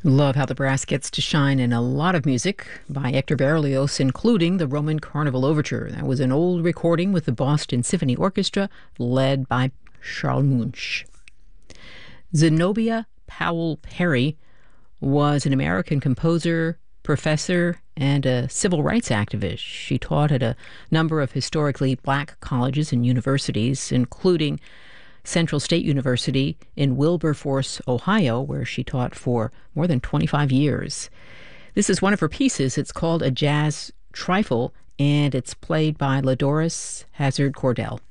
Love how the brass gets to shine in a lot of music by Hector Berlioz, including the Roman Carnival Overture. That was an old recording with the Boston Symphony Orchestra, led by Charles Munch. Zenobia Powell Perry was an American composer, professor, and a civil rights activist. She taught at a number of historically black colleges and universities, including Central State University in Wilberforce, Ohio, where she taught for more than 25 years. This is one of her pieces. It's called A Jazz Trifle, and it's played by Ladoris Hazard Cordell.